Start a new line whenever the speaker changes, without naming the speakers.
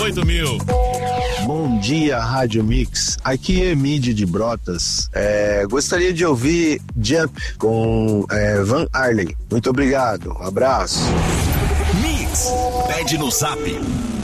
8.000.
Bom dia, Rádio Mix. Aqui é Emílio de Brotas. Gostaria de ouvir Jump com Van Halen. Muito obrigado. Um abraço.
Mix. Pede no Zap